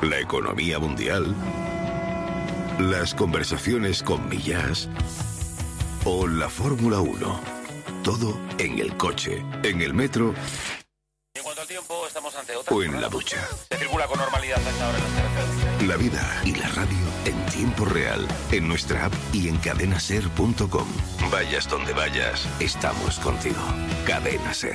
la economía mundial, las conversaciones con Millás o la Fórmula 1. Todo en el coche, en el metro. En cuanto al tiempo, estamos ante otra. O en la ducha. Se circula con normalidad hasta ahora en las carreteras. La vida y la radio en tiempo real, en nuestra app y en cadenaser.com. Vayas donde vayas, estamos contigo. Cadena Ser.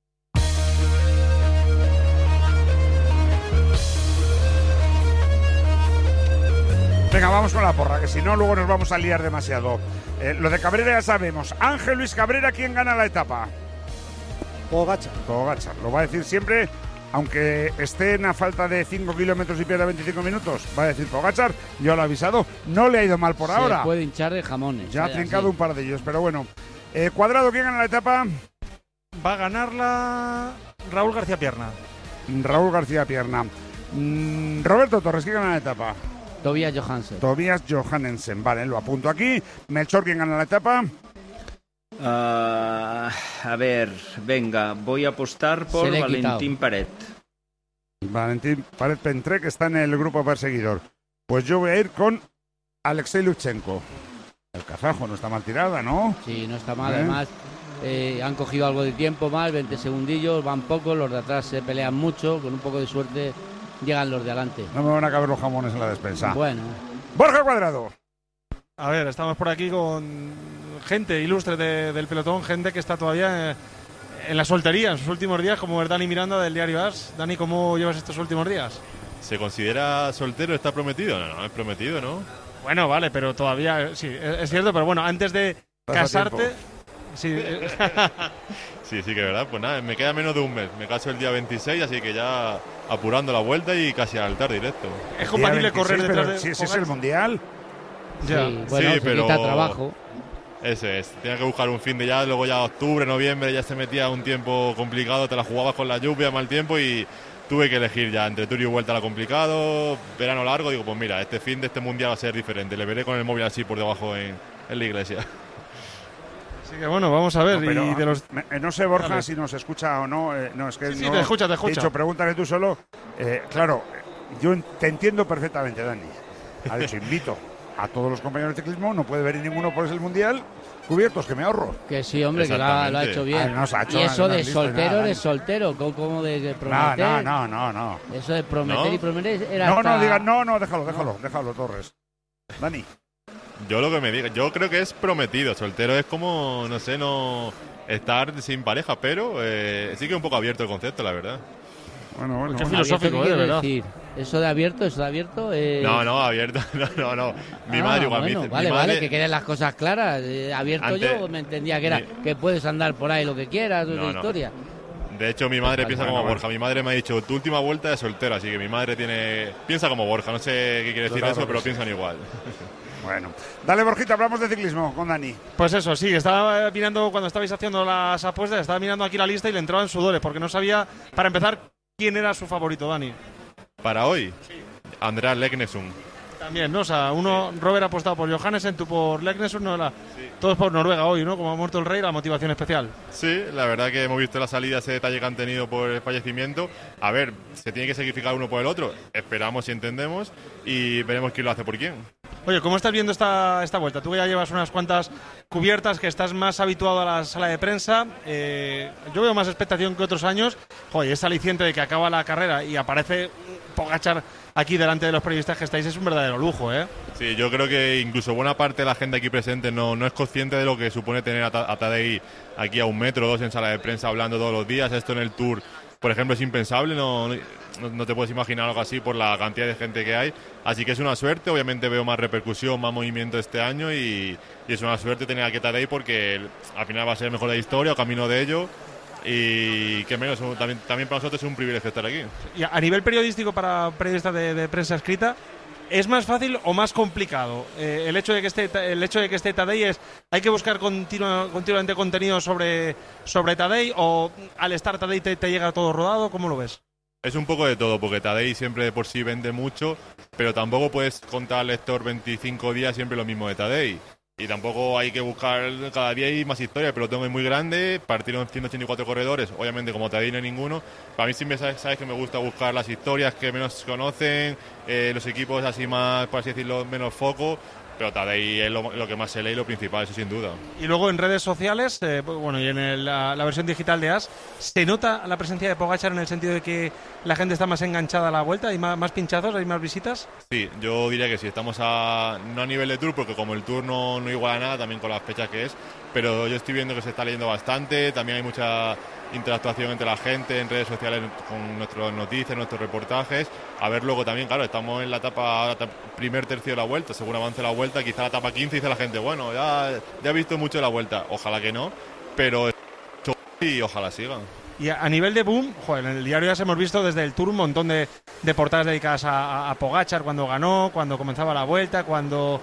Venga, vamos con la porra, que si no luego nos vamos a liar demasiado. Lo de Cabrera ya sabemos. Ángel Luis Cabrera, ¿quién gana la etapa? Pogačar. Lo va a decir siempre, aunque esté a falta de 5 kilómetros y pierda 25 minutos. Va a decir Pogačar, yo lo he avisado. No le ha ido mal por ahora. Se puede hinchar de jamones. Ya ha trincado un par de ellos, pero bueno. Cuadrado, ¿quién gana la etapa? Va a ganarla Raúl García Pierna. Raúl García Pierna. Roberto Torres, ¿quién gana la etapa? Tobias Johansen. Tobias Johannesen, vale, lo apunto aquí. Melchor, ¿quién gana la etapa? A ver, venga, voy a apostar por Valentín Paret. Valentín Paret Pentré, que está en el grupo perseguidor. Pues yo voy a ir con Alexei Lutsenko. El kazajo no está mal tirada, ¿no? Sí, no está mal, además han cogido algo de tiempo más, 20 segundillos, van pocos, los de atrás se pelean mucho, con un poco de suerte llegan los de adelante. No me van a caber los jamones en la despensa. Bueno. Borja Cuadrado. A ver, estamos por aquí con gente ilustre del pelotón, gente que está todavía en la soltería, en sus últimos días, como es Dani Miranda del diario AS. Dani, ¿cómo llevas estos últimos días? ¿Se considera soltero? ¿Está prometido? No, es prometido, ¿no? Bueno, vale, pero todavía, sí, es cierto, pero bueno, antes de casarte... Sí. Sí, que verdad, pues nada, me queda menos de un mes. Me caso el día 26, así que ya apurando la vuelta y casi al altar directo. ¿Es compatible 26, correr detrás de...? Si ese es el Mundial. Ya. Sí, bueno, sí, pero quita trabajo. Ese es, tenía que buscar un fin de ya, luego ya octubre, noviembre, ya se metía un tiempo complicado, te la jugabas con la lluvia, mal tiempo y tuve que elegir ya entre Tour y vuelta era complicado, verano largo, digo, pues mira, este fin de este Mundial va a ser diferente, le veré con el móvil así por debajo en la iglesia. Así que bueno, vamos a ver. No, pero, y de los... no sé, Borja, si nos escucha o no. No, es que sí, no, te escucha. He dicho, pregúntale tú solo. Claro, yo te entiendo perfectamente, Dani. Ha dicho, invito a todos los compañeros de ciclismo, no puede venir ninguno por el Mundial, cubiertos, que me ahorro. Que sí, hombre, que lo ha hecho bien. Y eso de soltero eres soltero, como de prometer. No. Eso de prometer y prometer era déjalo, Torres. Dani. Yo lo que me diga, yo creo que es prometido. Soltero es como, no sé, no estar sin pareja, pero sí que es un poco abierto el concepto, la verdad. Bueno. Qué filosófico, de verdad. Decir? ¿Eso de abierto? No, abierto, no. Mi madre igual me dice. Vale, que quieres las cosas claras. Abierto antes, yo me entendía que era que puedes andar por ahí lo que quieras, tu historia. De hecho, mi madre piensa como Borja. Mi madre me ha dicho, tu última vuelta es soltero, así que mi madre piensa como Borja. No sé qué quiere decir eso, pero piensan igual. Bueno, dale, Borjita, hablamos de ciclismo con Dani. Pues eso, sí, estaba mirando cuando estabais haciendo las apuestas, estaba mirando aquí la lista y le entraban sudores, porque no sabía, para empezar, quién era su favorito, Dani. Para hoy, sí. Andreas Leknesund. También, ¿no? O sea, Robert ha apostado por Johannesen, tú por Leknesund, ¿no? Todos por Noruega hoy, ¿no? Como ha muerto el rey, la motivación especial. Sí, la verdad que hemos visto la salida, ese detalle que han tenido por el fallecimiento. A ver, se tiene que sacrificar uno por el otro. Esperamos y entendemos y veremos quién lo hace por quién. Oye, ¿cómo estás viendo esta vuelta? Tú ya llevas unas cuantas cubiertas, que estás más habituado a la sala de prensa. Yo veo más expectación que otros años. Joder, ese aliciente de que acaba la carrera y aparece Pogačar aquí delante de los periodistas que estáis es un verdadero lujo, ¿eh? Sí, yo creo que incluso buena parte de la gente aquí presente no es consciente de lo que supone tener a Tadej aquí a 1 metro o 2 en sala de prensa hablando todos los días. Esto en el Tour, por ejemplo, es impensable, no te puedes imaginar algo así por la cantidad de gente que hay. Así que es una suerte, obviamente veo más repercusión, más movimiento este año y es una suerte tener aquí a Tadej porque al final va a ser el mejor de la historia o camino de ello. Y que menos, también para nosotros es un privilegio estar aquí. Y a nivel periodístico, para periodistas de prensa escrita, ¿es más fácil o más complicado? El hecho de que esté Tadej ¿hay que buscar continuamente contenido sobre Tadej o al estar Tadej te llega todo rodado? ¿Cómo lo ves? Es un poco de todo, porque Tadej siempre de por sí vende mucho, pero tampoco puedes contar al lector 25 días siempre lo mismo de Tadej. Y tampoco hay que buscar, cada día hay más historias, el pelotón es muy grande, partieron 184 corredores, obviamente como Tadej no hay ninguno. Para mí siempre sabes que me gusta buscar las historias que menos se conocen, los equipos así más, por así decirlo, menos foco, pero Tadej es lo que más se lee y lo principal, eso sin duda. Y luego en redes sociales, bueno, y en la versión digital de AS, ¿se nota la presencia de Pogačar en el sentido de que la gente está más enganchada a la vuelta? ¿Hay más pinchazos? ¿Hay más visitas? Sí, yo diría que sí, estamos no a nivel de Tour, porque como el Tour no iguala nada, también con las fechas que es, pero yo estoy viendo que se está leyendo bastante, también hay mucha interactuación entre la gente en redes sociales con nuestras noticias, nuestros reportajes. A ver luego también, claro, estamos en la etapa primer tercio de la vuelta, según avance la vuelta, quizá la etapa 15 dice la gente, bueno, ya he visto mucho de la vuelta, ojalá que no, pero y ojalá sigan. Y a nivel de boom, joder, en el diario ya hemos visto desde el Tour un montón de portadas dedicadas a Pogačar, cuando ganó, cuando comenzaba la vuelta, cuando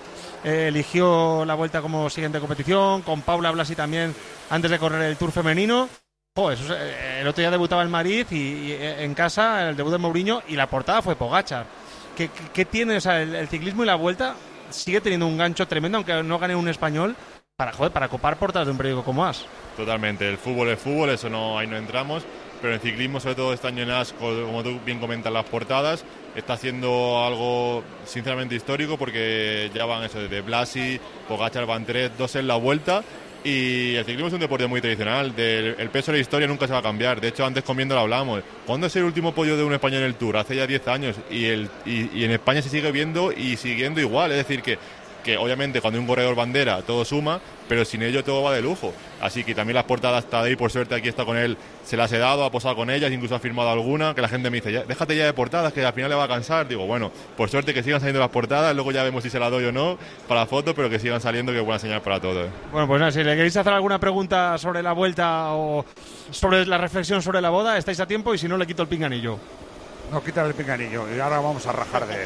eligió la vuelta como siguiente competición, con Paula Blasi también antes de correr el Tour femenino. Joder, el otro día debutaba en Madrid y en casa, el debut de Mourinho, y la portada fue Pogačar. ¿Qué tiene? O sea, el ciclismo y la vuelta sigue teniendo un gancho tremendo, aunque no gane un español, para copar portadas de un periódico como AS. Totalmente, el fútbol es fútbol, eso ahí no entramos, pero en ciclismo, sobre todo este año en AS, como tú bien comentas, las portadas, está haciendo algo sinceramente histórico, porque ya van eso, desde Blasi, Pogačar, van 2 en la vuelta. Y el ciclismo es un deporte muy tradicional, el peso de la historia nunca se va a cambiar. De hecho, antes comiendo lo hablamos. ¿Cuándo es el último podio de un español en el Tour? Hace ya 10 años. Y en España se sigue viendo y siguiendo igual. Es decir, que obviamente cuando hay un corredor bandera todo suma, pero sin ello todo va de lujo. Así que también las portadas, Tadej, por suerte aquí está con él, se las he dado, ha posado con ellas, incluso ha firmado alguna, que la gente me dice, déjate ya de portadas, que al final le va a cansar. Digo, bueno, por suerte que sigan saliendo las portadas, luego ya vemos si se las doy o no para la foto, pero que sigan saliendo, que es buena señal para todos. Bueno, pues nada, si le queréis hacer alguna pregunta sobre la vuelta o sobre la reflexión sobre la boda, estáis a tiempo, y si no, le quito el pinganillo. No, quítale el pinganillo y ahora vamos a rajar de él.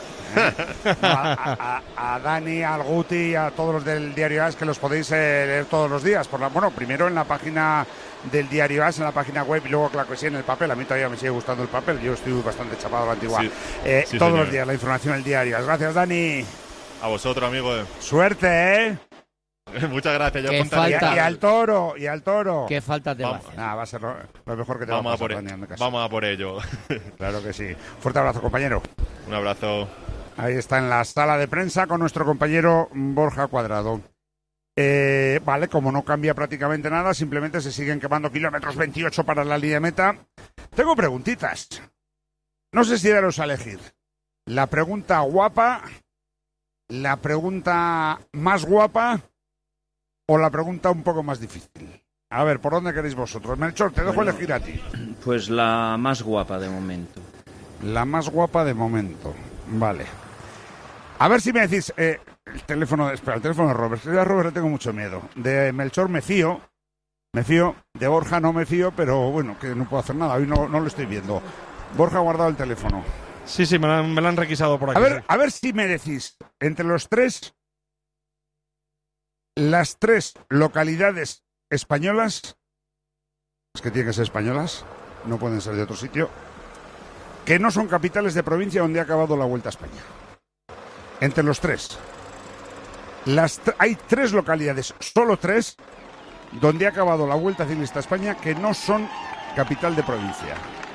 A Dani, al Guti y a todos los del Diario AS, que los podéis leer todos los días. Primero en la página del Diario AS, en la página web, y luego, claro que sí, en el papel. A mí todavía me sigue gustando el papel, yo estoy bastante chapado a la antigua. Sí, todos los días la información del Diario AS. Gracias, Dani. A vosotros, amigos. Suerte, ¿eh? Muchas gracias. ¿Qué falta? Y al toro. ¿Qué falta te va a hacer? Va a ser lo mejor que te va a pasar, Dani. Vamos a por ello. Claro que sí. Fuerte abrazo, compañero. Un abrazo. Ahí está en la sala de prensa con nuestro compañero Borja Cuadrado. Vale, como no cambia prácticamente nada, simplemente se siguen quemando kilómetros 28 para la línea de meta. Tengo preguntitas. No sé si daros a elegir. La pregunta guapa, la pregunta más guapa o la pregunta un poco más difícil. A ver, ¿por dónde queréis vosotros? Melchor, te dejo elegir a ti. Pues la más guapa de momento. La más guapa de momento. Vale. A ver si me decís... el teléfono de Robert. De Robert le tengo mucho miedo. De Melchor me fío. De Borja no me fío, pero bueno, que no puedo hacer nada. Hoy no lo estoy viendo. Borja ha guardado el teléfono. Sí, me lo han requisado por aquí. A ver si me decís, entre los tres, las 3 localidades españolas, es que tienen que ser españolas, no pueden ser de otro sitio, que no son capitales de provincia donde ha acabado la Vuelta a España. Entre los 3. Hay 3 localidades, solo 3, donde ha acabado la Vuelta Ciclista a España que no son capital de provincia.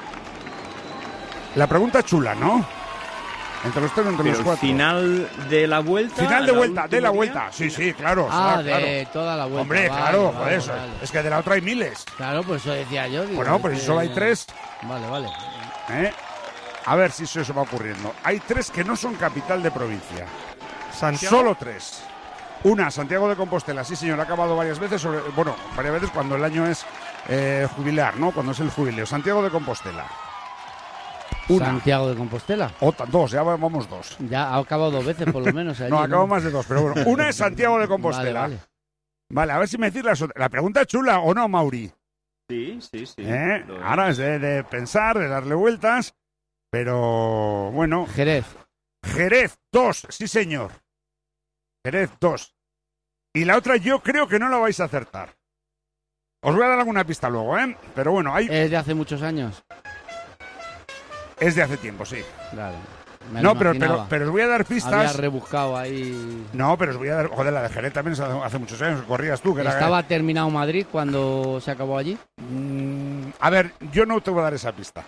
La pregunta chula, ¿no? Entre los 3, entre los 4. Final de la vuelta. De la vuelta. Sí, claro. De toda la vuelta. Hombre, vale, claro, vale, por eso. Vale. Es que de la otra hay miles. Claro, por eso decía yo. Bueno, pues si solo hay 3. Vale. A ver si eso va ocurriendo. Hay 3 que no son capital de provincia. ¿Santiago? Solo 3. Una, Santiago de Compostela. Sí, señor, ha acabado varias veces. Varias veces cuando el año es jubilar, ¿no? Cuando es el jubileo. Santiago de Compostela. Una. Santiago de Compostela. Otra, 2, ya vamos 2. Ya ha acabado 2 veces por lo menos. Allí, no, acabo más de 2, pero bueno. Una es Santiago de Compostela. Vale, a ver si me decís la pregunta chula o no, Mauri. Sí. Ahora es de pensar, de darle vueltas, pero bueno. Jerez 2, sí señor. Jerez 2. Y la otra yo creo que no la vais a acertar. Os voy a dar alguna pista luego, ¿eh? Pero bueno, hay... Es de hace muchos años. Es de hace tiempo, sí. Claro. No, pero os voy a dar pistas. Había rebuscado ahí. No, pero os voy a dar... Joder, la de Jerez también hace muchos años, corrías tú. ¿Estaba terminado Madrid cuando se acabó allí? A ver, yo no te voy a dar esa pista.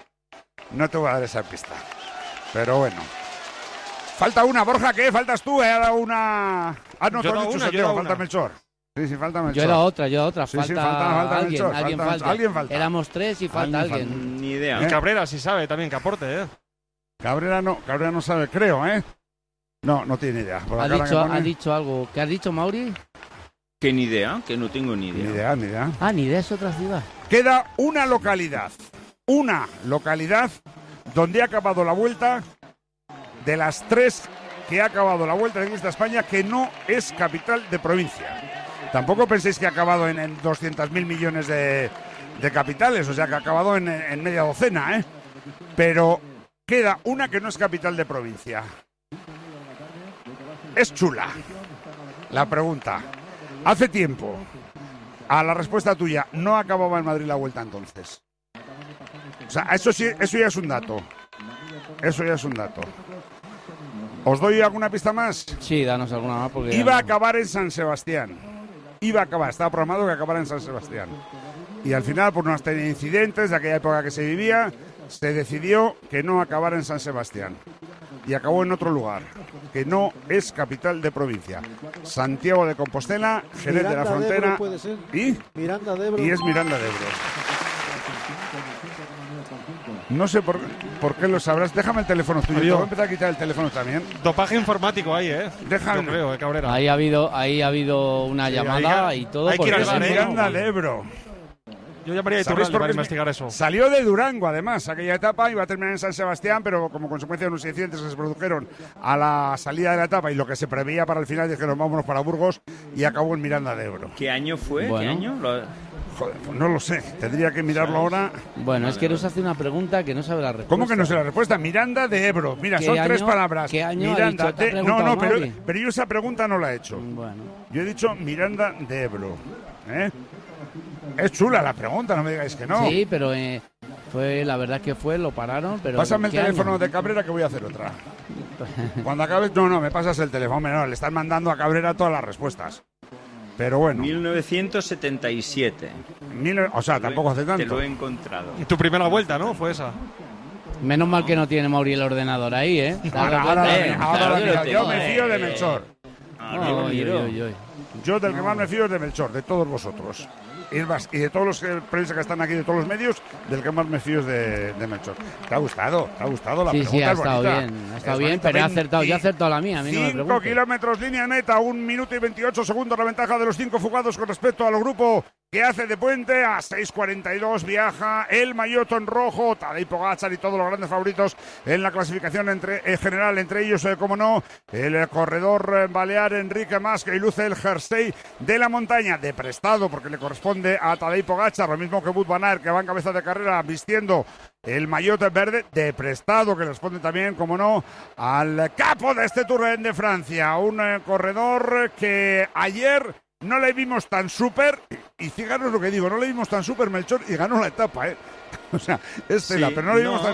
Pero bueno. Falta una, Borja, ¿qué? ¿Faltas tú? Ahora una... Ah, no, tú has dicho Santiago, falta Melchor. Sí, falta Melchor. Yo era otra. Sí, falta alguien, Melchor, alguien falta. falta. Éramos 3 y falta alguien. Ni idea. Y Cabrera sí sabe también que aporte, Cabrera no sabe, creo, ¿eh? No tiene idea. ¿Ha dicho algo? ¿Qué has dicho, Mauri? Que ni idea, que no tengo ni idea. Ni idea. Ah, ni idea, es otra ciudad. Queda una localidad donde ha acabado la vuelta, de las 3 que ha acabado la vuelta de Ciclista España, que no es capital de provincia. Tampoco penséis que ha acabado en 200.000 millones de capitales, o sea que ha acabado en media docena, ¿eh? Pero queda una que no es capital de provincia. Es chula. La pregunta. Hace tiempo, a la respuesta tuya, no acababa en Madrid la vuelta entonces. O sea, eso ya es un dato. ¿Os doy alguna pista más? Sí, danos alguna más porque... Iba a acabar en San Sebastián. Estaba programado que acabara en San Sebastián. Y al final, por una serie de incidentes de aquella época que se vivía, se decidió que no acabara en San Sebastián. Y acabó en otro lugar, que no es capital de provincia. Santiago de Compostela, Jerez de la Frontera. Puede ser. Miranda de Ebro. Y es Miranda de Ebro. No sé por qué lo sabrás. Déjame el teléfono tuyo. Voy a empezar a quitar el teléfono también. Dopaje informático ahí, Déjame. Yo creo, Cabrera. Ahí ha habido una llamada y todo. Hay que ir al bar, Miranda de Ebro. Yo llamaría a Iturralde para investigar eso. Salió de Durango, además, aquella etapa. Iba a terminar en San Sebastián, pero como consecuencia de unos incidentes que se produjeron a la salida de la etapa y lo que se preveía para el final, dijeron vámonos para Burgos y acabó en Miranda de Ebro. ¿Qué año fue? Bueno. ¿Qué año? Joder, pues no lo sé. Tendría que mirarlo ahora. Bueno, es que nos hace una pregunta que no sabe la respuesta. ¿Cómo que no sé la respuesta? Miranda de Ebro. Mira, son 3 palabras. ¿Qué año Miranda ha dicho? de... No, pero yo esa pregunta no la he hecho. Bueno. Yo he dicho Miranda de Ebro. Es chula la pregunta, no me digáis que no. Sí, pero la verdad que lo pararon. Pero pásame el teléfono de Cabrera que voy a hacer otra. Cuando acabes, no, me pasas el teléfono. No, le están mandando a Cabrera todas las respuestas. Pero bueno. 1977. O sea, tampoco hace tanto. Te lo he encontrado. Tu primera vuelta, ¿no? Fue esa. Menos mal que no tiene Mauri el ordenador ahí, ¿eh? Ahora yo me fío de Melchor. Yo del que más me fío es de Melchor, de todos vosotros. Y de todos los periodistas que están aquí, de todos los medios, del que más me fío es de Melchor. ¿Te ha gustado la pregunta? Sí, ha estado bien, pero yo he acertado la mía. A mí no me 5 kilómetros, línea meta, 1 minuto y 28 segundos la ventaja de los 5 fugados con respecto al grupo que hace de puente. A 6:42 viaja el maillot en rojo, Tadej Pogačar y todos los grandes favoritos en la clasificación general, entre ellos, como no, el corredor balear Enrique Mas, que luce el jersey de la montaña de prestado porque le corresponde a Tadej Pogačar, lo mismo que Wout van Aert, que va en cabeza de carrera vistiendo el maillot verde de prestado, que responde también, como no, al capo de este Tour de Francia, un corredor que ayer no le vimos tan súper, y fijaros lo que digo, no le vimos tan súper, Melchor, y ganó la etapa, O sea, pero no le vimos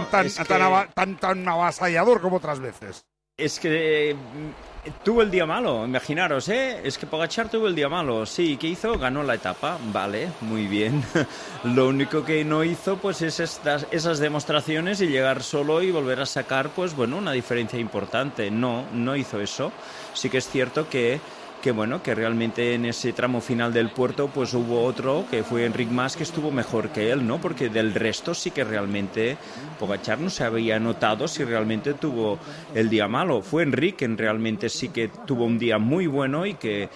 tan avasallador como otras veces. Es que tuvo el día malo, imaginaros, Es que Pogačar tuvo el día malo. Sí, ¿qué hizo? Ganó la etapa, vale, muy bien. Lo único que no hizo, pues, es esas demostraciones y llegar solo y volver a sacar, pues, bueno, una diferencia importante. No hizo eso. Sí que es cierto que realmente en ese tramo final del puerto pues hubo otro que fue Enric Mas, que estuvo mejor que él, ¿no? Porque del resto sí que realmente Pogačar no se había notado si realmente tuvo el día malo. Fue Enric quien realmente sí que tuvo un día muy bueno y que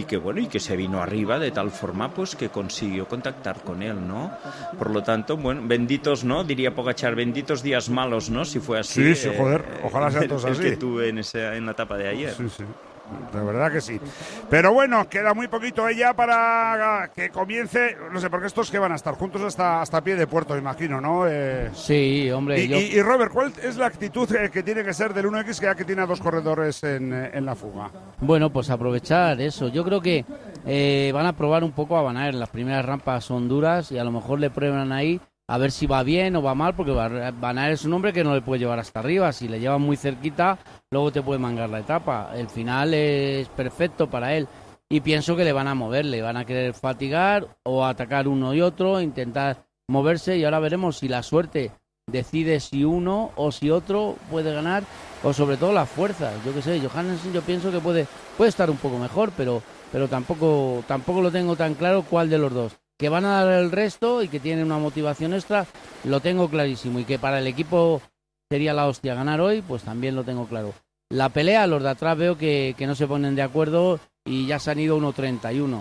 se vino arriba de tal forma pues que consiguió contactar con él, ¿no? Por lo tanto, bueno, benditos, ¿no? Diría Pogačar, benditos días malos, ¿no? Si fue así. Sí, joder, ojalá sea todos así. El que tuve en la etapa de ayer. Sí. De verdad que sí. Pero bueno, queda muy poquito ya para que comience. No sé, porque estos que van a estar juntos hasta pie de puerto, imagino, ¿no? Sí, hombre. Y Robert, ¿cuál es la actitud que tiene que ser del 1X que ya que tiene a 2 corredores en la fuga? Bueno, pues aprovechar eso. Yo creo que van a probar un poco a Van Aert. Las primeras rampas son duras y a lo mejor le prueban ahí a ver si va bien o va mal, porque Van Aert es un hombre que no le puede llevar hasta arriba. Si le llevan muy cerquita, luego te puede mangar la etapa. El final es perfecto para él. Y pienso que le van a mover, le van a querer fatigar o atacar uno y otro, intentar moverse, y ahora veremos si la suerte decide si uno o si otro puede ganar, o sobre todo las fuerzas. Yo qué sé, Johannessen yo pienso que puede estar un poco mejor, pero tampoco lo tengo tan claro cuál de los dos. Que van a dar el resto y que tienen una motivación extra, lo tengo clarísimo, y que para el equipo sería la hostia ganar hoy, pues también lo tengo claro. La pelea, los de atrás veo que no se ponen de acuerdo y ya se han ido 1.31.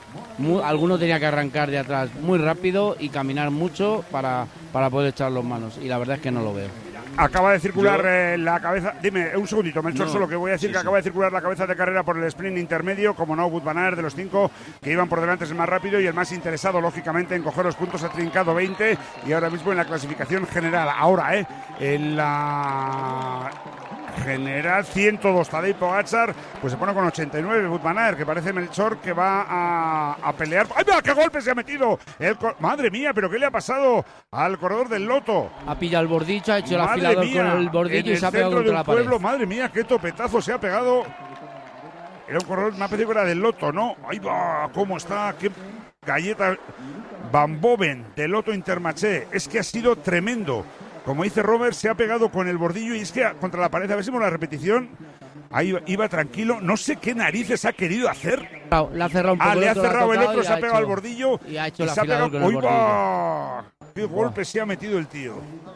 Alguno tenía que arrancar de atrás muy rápido y caminar mucho para poder echar las manos, y la verdad es que no lo veo. Acaba de circular la cabeza. Dime, un segundito, Melchor, solo que voy a decir que acaba de circular la cabeza de carrera por el sprint intermedio. Como no, Wout van Aert, de los 5 que iban por delante, es el más rápido y el más interesado, lógicamente, en coger los puntos. Ha trincado 20 y ahora mismo en la clasificación general. Ahora, en la general 102, Tadej Pogačar, pues se pone con 89. Wout van Aert, que parece, Melchor, que va a pelear. ¡Ay, mira, qué golpe se ha metido! Madre mía, pero ¿qué le ha pasado al corredor del Lotto? Ha pillado el bordillo, ha hecho el afilador con el bordillo y se ha pegado contra la pared. Madre mía, qué topetazo se ha pegado. Era un corredor, me ha parecido que era del Lotto, ¿no? Ahí va, cómo está, qué galleta. Van Boven, del Lotto Intermarché. Es que ha sido tremendo. Como dice Robert, se ha pegado con el bordillo y es que contra la pared. A ver si vemos la repetición. Ahí iba tranquilo. No sé qué narices ha querido hacer. Le ha cerrado un poco. Le ha cerrado el otro, se ha pegado al bordillo. Y ha hecho el afilador con el bordillo. ¡Qué golpe se ha metido el tío!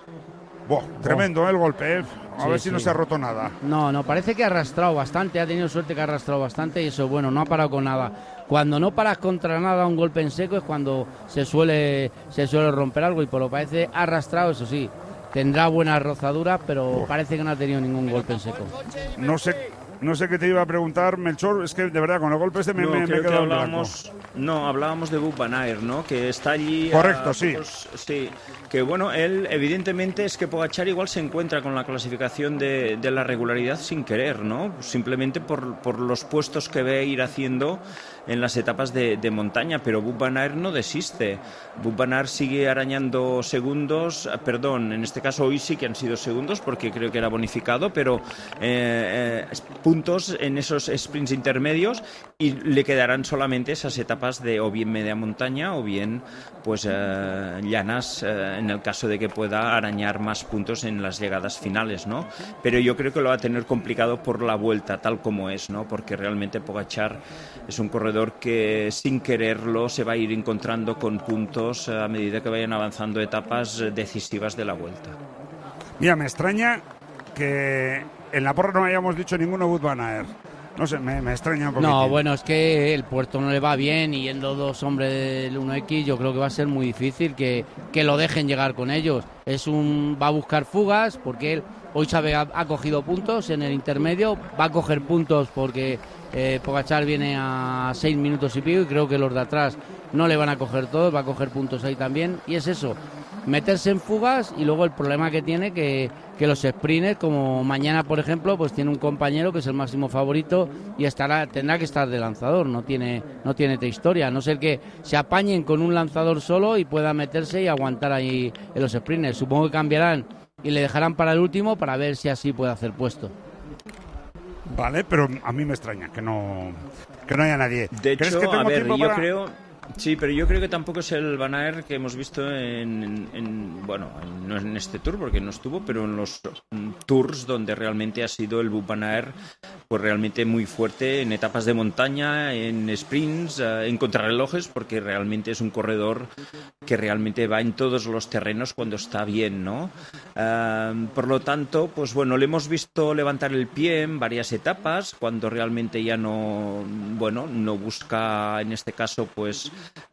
Tremendo el golpe, A ver si no se ha roto nada. No, parece que ha arrastrado bastante. Ha tenido suerte que ha arrastrado bastante y eso, bueno, no ha parado con nada. Cuando no paras contra nada un golpe en seco es cuando se suele romper algo, y por lo que parece ha arrastrado, eso sí. Tendrá buenas rozaduras, pero parece que no ha tenido ningún golpe en seco. No sé qué te iba a preguntar, Melchor, es que de verdad con el golpe me he quedado blanco. Hablábamos de Wout van Aert, ¿no? Que está allí. Correcto, sí. Sí, que bueno, él evidentemente es que Pogačar igual se encuentra con la clasificación de la regularidad sin querer, ¿no? Simplemente por los puestos que ve ir haciendo en las etapas de montaña, pero Wout van Aert no desiste. Wout van Aert sigue arañando segundos, en este caso hoy sí que han sido segundos porque creo que era bonificado, pero puntos en esos sprints intermedios, y le quedarán solamente esas etapas de o bien media montaña o bien pues llanas, en el caso de que pueda arañar más puntos en las llegadas finales, ¿no? Pero yo creo que lo va a tener complicado por la vuelta tal como es, ¿no? Porque realmente Pogačar es un corredor que sin quererlo se va a ir encontrando con puntos a medida que vayan avanzando etapas decisivas de la vuelta. Mira, me extraña que en la porra no hayamos dicho ninguno Wout van Aert. No sé, me extraña un poquito. No, bueno, es que el puerto no le va bien, y yendo dos hombres del 1X yo creo que va a ser muy difícil que lo dejen llegar con ellos. Va a buscar fugas porque él hoy ha cogido puntos en el intermedio, va a coger puntos porque Pogačar viene a 6 minutos y pico, y creo que los de atrás no le van a coger todos, va a coger puntos ahí también, y es eso, meterse en fugas. Y luego el problema que tiene que los sprinters, como mañana por ejemplo, pues tiene un compañero que es el máximo favorito y tendrá que estar de lanzador, no tiene otra historia, a no ser que se apañen con un lanzador solo y pueda meterse y aguantar ahí en los sprinters. Supongo que cambiarán y le dejarán para el último para ver si así puede hacer puesto. Vale, pero a mí me extraña que no haya nadie. De hecho, sí, pero yo creo que tampoco es el Van Aert que hemos visto no en este Tour porque no estuvo, pero en los Tours donde realmente ha sido el Wout van Aert pues realmente muy fuerte en etapas de montaña, en sprints, en contrarrelojes, porque realmente es un corredor que realmente va en todos los terrenos cuando está bien, ¿no? Por lo tanto, pues bueno, le hemos visto levantar el pie en varias etapas cuando realmente ya no busca en este caso pues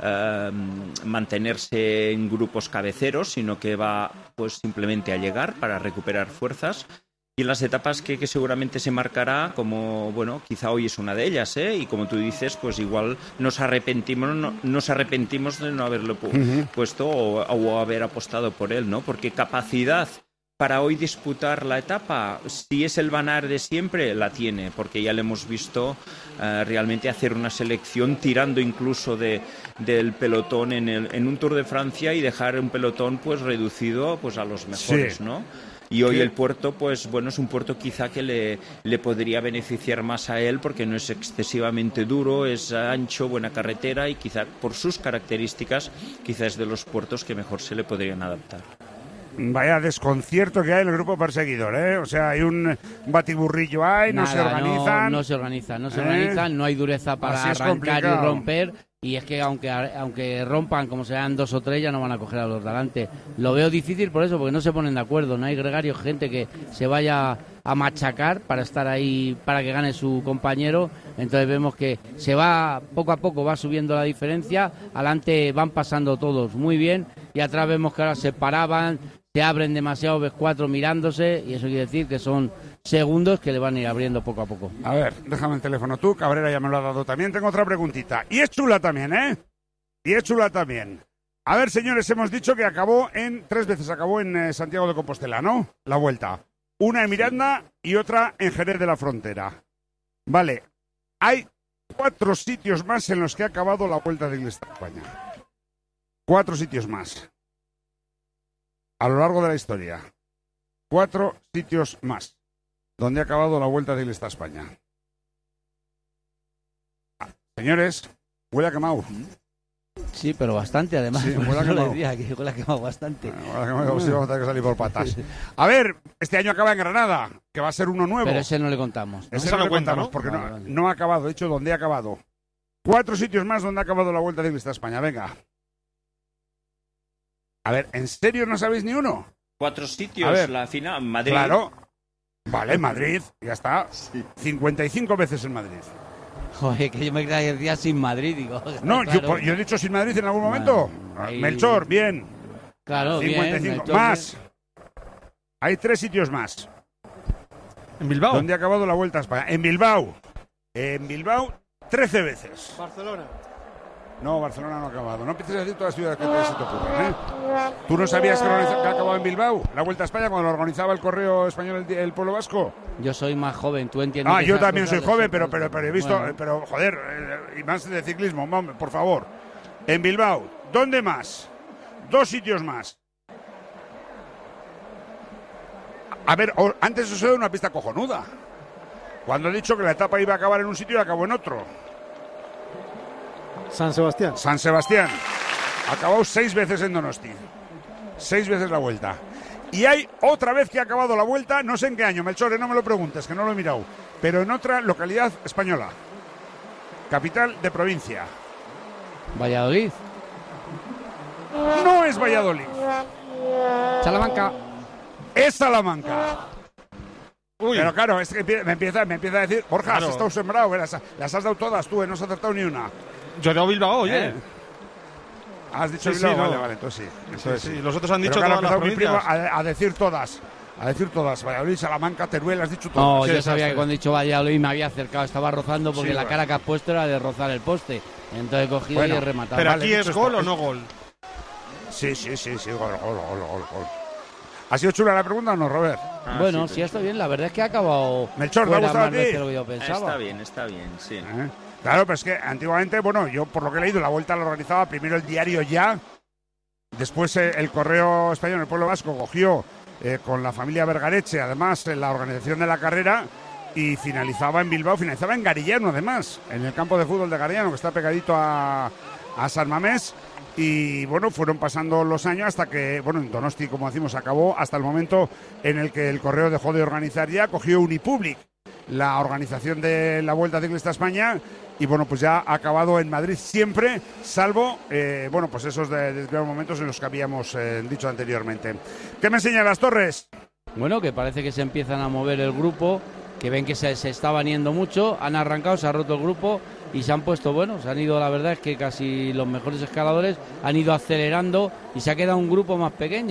mantenerse en grupos cabeceros, sino que va pues simplemente a llegar para recuperar fuerzas. Y en las etapas que seguramente se marcará, como quizá hoy es una de ellas, y como tú dices, pues igual nos arrepentimos de no haberlo puesto o haber apostado por él, ¿no? Porque capacidad para hoy disputar la etapa. Si es el Van Aert de siempre, la tiene, porque ya le hemos visto realmente hacer una selección tirando incluso del pelotón en un Tour de Francia y dejar un pelotón pues reducido pues a los mejores, Sí. ¿no? Y hoy el puerto, pues bueno, es un puerto quizá que le podría beneficiar más a él porque no es excesivamente duro, es ancho, buena carretera y quizá por sus características, quizá es de los puertos que mejor se le podrían adaptar. Vaya desconcierto que hay en el grupo perseguidor, ¿eh? O sea, hay un batiburrillo ahí, no se Nada, organizan. no se organizan, no hay dureza para Así es arrancar y complicado. romper. Y es que aunque rompan, como sean 2 o 3, ya no van a coger a los de adelante. Lo veo difícil por eso, porque no se ponen de acuerdo. No hay gregarios, gente que se vaya a machacar para estar ahí, para que gane su compañero. Entonces vemos que se va, poco a poco va subiendo la diferencia. Adelante van pasando todos muy bien. Y atrás vemos que ahora se paraban, se abren demasiado, ves 4 mirándose. Y eso quiere decir que son segundos que le van a ir abriendo poco a poco. A ver, déjame el teléfono tú, Cabrera ya me lo ha dado también. Tengo otra preguntita. Y es chula también, ¿eh? Y es chula también. A ver, señores, hemos dicho que acabó 3 veces acabó en Santiago de Compostela, ¿no? La vuelta. Una en Miranda y otra en Jerez de la Frontera. Vale. Hay 4 sitios más en los que ha acabado la Vuelta de Iglesia a España. 4 sitios más. A lo largo de la historia. 4 sitios más donde ha acabado la Vuelta de Iglesia a España. Señores, huele a quemado. Sí, pero bastante además. Sí, por huele a eso le quemado. decía que huele a quemado bastante. Ahora que vamos a tener que salir por patas. A ver, este año acaba en Granada, que va a ser uno nuevo. Pero ese no le contamos, ¿no? Ese Esa no no le cuenta, contamos, ¿no? porque Vale. no ha acabado. De hecho, ¿dónde ha acabado? 4 sitios más donde ha acabado la Vuelta de Iglesia a España. Venga. A ver, ¿en serio no sabéis ni uno? 4 A sitios, ver. la final, Madrid. Claro. Vale, Madrid, ya está. 55 veces en Madrid. Joder, que yo me creía que decía sin Madrid, digo. No, claro. yo he dicho sin Madrid en algún momento. Vale, ahí- Melchor, bien. Claro, bien. 55. entonces- Más. Hay 3 sitios más. ¿En Bilbao? ¿Dónde ha acabado la Vuelta a España? En Bilbao. En Bilbao, 13 veces. Barcelona. No, Barcelona no ha acabado. No empieces a decir todas las ciudades que se te ocurran, ¿eh? ¿Tú no sabías que ha acabado en Bilbao la Vuelta a España cuando lo organizaba el Correo Español, el Pueblo Vasco? Yo soy más joven, tú entiendes. Ah, que yo esas también soy cosas joven, de- pero he visto... Bueno, Pero, joder, y más de ciclismo, vamos, por favor. En Bilbao, ¿dónde más? 2 sitios más. A ver, antes os he dado una pista cojonuda. Cuando he dicho que la etapa iba a acabar en un sitio y acabó en otro. San Sebastián. San Sebastián. Acabó 6 veces en Donosti. 6 veces la Vuelta. Y hay otra vez que ha acabado la Vuelta, no sé en qué año, Melchor, no me lo preguntes, que no lo he mirado, pero en otra localidad española. Capital de provincia. Valladolid. No es Valladolid, Salamanca. es Salamanca. Uy, Pero claro, es que me empieza a decir, Borja, Claro. has estado sembrado, las has dado todas tú, no has acertado ni una. yo he dado Bilbao, oye. ¿Eh? Has dicho Sí, Bilbao, sí, no. vale, entonces sí. Entonces Sí, sí. los otros han Pero dicho claro, todas las ha empezado mi primo provincias. a decir todas. A decir todas. Valladolid, Salamanca, Teruel, has dicho todas. No, Sí, yo exacto. sabía que cuando he dicho Valladolid me había acercado, estaba rozando porque Sí, la bueno. cara que has puesto era de rozar el poste. Entonces he cogido Bueno, y he rematado. Pero Vale, aquí dicho es esto, gol o es- no gol. Sí, gol. ¿Ha sido chula la pregunta o no, Robert? Bueno, sí, está bien. La verdad es que ha acabado Melchor, ¿te ha fuera gustado más a ti? veces de lo que yo pensaba. Está bien, sí. ¿Eh? Claro, pero es que antiguamente, bueno, yo por lo que he leído, la Vuelta la organizaba primero el diario Ya, después el Correo Español, el Pueblo Vasco, cogió con la familia Vergareche, además, la organización de la carrera y finalizaba en Bilbao, finalizaba en Garillano, además, en el campo de fútbol de Garillano, que está pegadito a San Mamés. Y bueno, fueron pasando los años hasta que, bueno, en Donosti, como decimos, acabó hasta el momento en el que el Correo dejó de organizar Ya, cogió Unipublic la organización de la Vuelta Ciclista a España y bueno, pues ya ha acabado en Madrid siempre, salvo, bueno, pues esos de momentos en los que habíamos dicho anteriormente. ¿Qué me enseñan Torres? Bueno, que parece que se empiezan a mover el grupo, que ven que se estaban yendo mucho, han arrancado, se ha roto el grupo y se han puesto, bueno, se han ido, la verdad es que casi los mejores escaladores han ido acelerando y se ha quedado un grupo más pequeño.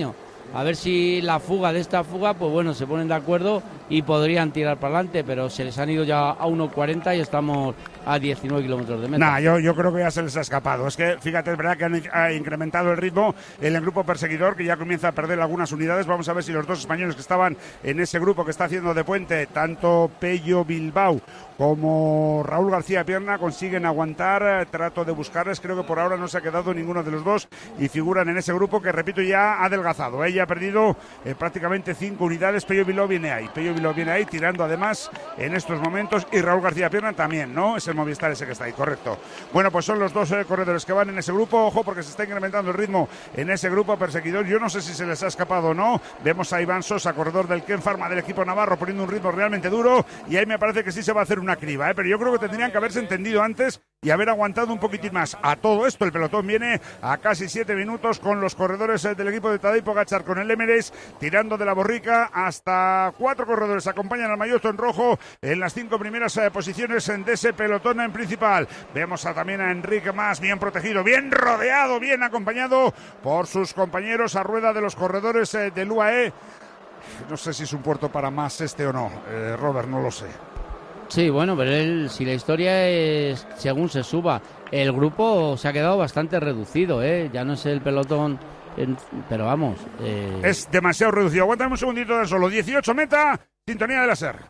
A ver si la fuga de esta fuga, pues bueno, se ponen de acuerdo y podrían tirar para adelante, pero se les han ido ya a 1.40 y estamos a 19 kilómetros de meta. Yo creo que ya se les ha escapado. Es que, fíjate, es verdad que ha incrementado el ritmo en el grupo perseguidor, que ya comienza a perder algunas unidades. Vamos a ver si los dos españoles que estaban en ese grupo que está haciendo de puente, tanto Pello Bilbao como Raúl García Pierna, consiguen aguantar. Trato de buscarles, creo que por ahora no se ha quedado ninguno de los dos y figuran en ese grupo que, repito, ya ha adelgazado. Ella ha perdido prácticamente 5 unidades. Pello Bilbao viene ahí, tirando además en estos momentos, y Raúl García Pierna también, ¿no? Es el Movistar ese que está ahí, correcto. Bueno, pues son los dos corredores que van en ese grupo. Ojo, porque se está incrementando el ritmo en ese grupo perseguidor. Yo no sé si se les ha escapado o no. Vemos a Iván Sosa, corredor del Ken Pharma del equipo navarro, poniendo un ritmo realmente duro, y ahí me parece que sí se va a hacer una criba, pero yo creo que tendrían que haberse entendido antes y haber aguantado un poquitín más. A todo esto, el pelotón viene a casi 7 minutos con los corredores del equipo de Tadej Pogačar con el Emirates tirando de la borrica. Hasta 4 corredores acompañan al maillot en rojo en las 5 primeras posiciones de ese pelotón en principal. Vemos también a Enrique Mas, bien protegido, bien rodeado, bien acompañado por sus compañeros a rueda de los corredores del UAE. No sé si es un puerto para Mas este o no, Robert, no lo sé. Sí, bueno, pero si la historia es según se suba, el grupo se ha quedado bastante reducido, ya no es el pelotón, pero vamos. Es demasiado reducido. Aguántame un segundito de solo. 18 meta, sintonía de la SER.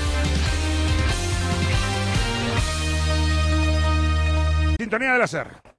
Sintonía de la SER.